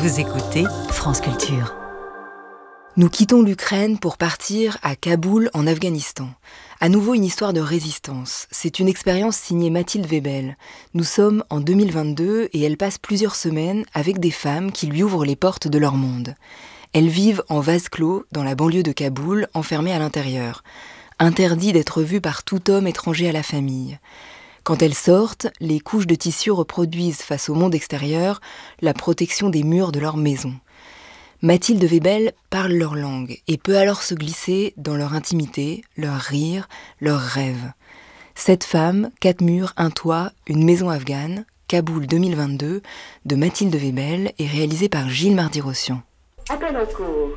Vous écoutez France Culture. Nous quittons l'Ukraine pour partir à Kaboul, en Afghanistan. À nouveau une histoire de résistance. C'est une expérience signée Mathilde Webel. Nous sommes en 2022 et elle passe plusieurs semaines avec des femmes qui lui ouvrent les portes de leur monde. Elles vivent en vase clos, dans la banlieue de Kaboul, enfermées à l'intérieur. Interdit d'être vues par tout homme étranger à la famille. Quand elles sortent, les couches de tissu reproduisent face au monde extérieur la protection des murs de leur maison. Mathilde Webel parle leur langue et peut alors se glisser dans leur intimité, leur rire, leurs rêves. 7 femmes, 4 murs, un toit, une maison afghane, Kaboul 2022, de Mathilde Webel est réalisée par Gilles Mardy-Rossian. Appel au cours.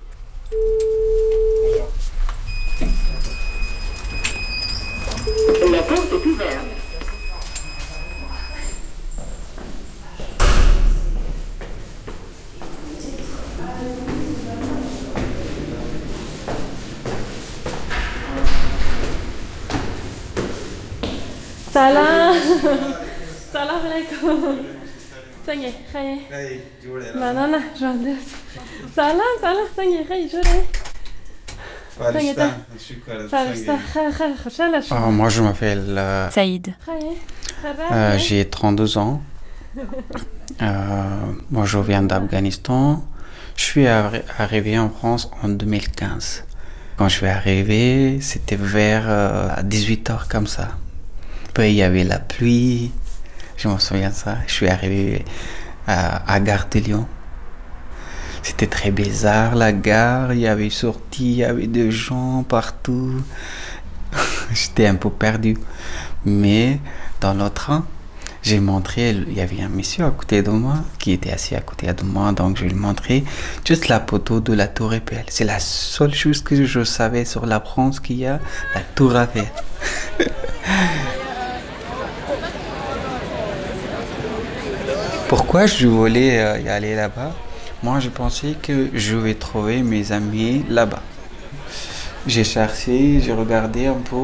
La porte est ouverte. سلام سلام علیکم څنګه ښه مننه ژوند سلام څنګه ښه جوړه Moi, je m'appelle Saïd. J'ai 32 ans. Moi, je viens d'Afghanistan. Je suis arrivé en France en 2015. Quand je suis arrivé, c'était vers 18h comme ça. Puis il y avait la pluie, je me souviens de ça. Je suis arrivé à Gare de Lyon. C'était très bizarre, la gare, il y avait sorti, il y avait des gens partout. J'étais un peu perdu. Mais dans le train, j'ai montré, il y avait un monsieur à côté de moi qui était assis à côté de moi, donc je lui ai montré juste la photo de la Tour Eiffel. C'est la seule chose que je savais sur la France qu'il y a, la Tour Eiffel. Pourquoi je voulais y aller là-bas? Moi, je pensais que je vais trouver mes amis là-bas. J'ai cherché, j'ai regardé un peu.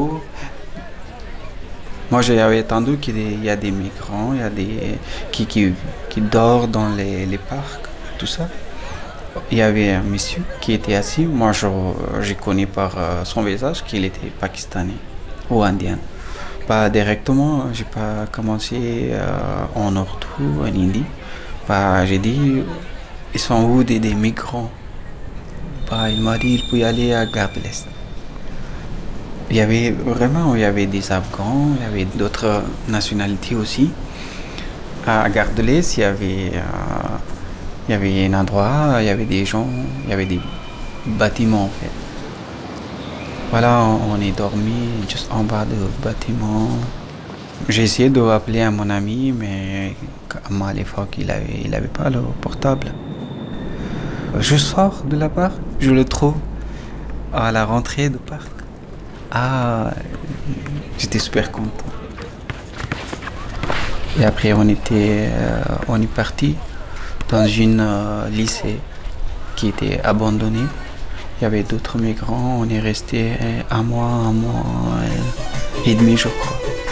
Moi, j'avais entendu qu'il y a des migrants, il y a des qui dorment dans les parcs, tout ça. Il y avait un monsieur qui était assis. Moi, je connais par son visage qu'il était pakistanais ou indien. Pas directement, j'ai pas commencé en ourdou, en hindi. J'ai dit, ils sont où des migrants? Il m'a dit, il peut y aller à Gare de l'Est. Il y avait des Afghans, il y avait d'autres nationalités aussi. À Gare de l'Est, il y avait un endroit, il y avait des gens, il y avait des bâtiments en fait. Voilà, on est dormi juste en bas du bâtiment. J'ai essayé d'appeler mon ami, mais à l'époque, il avait pas le portable. Je sors de la parc, je le trouve à la rentrée du parc. J'étais super content. Et après, on est parti dans une lycée qui était abandonnée. Il y avait d'autres migrants, on est resté un mois et demi, je crois.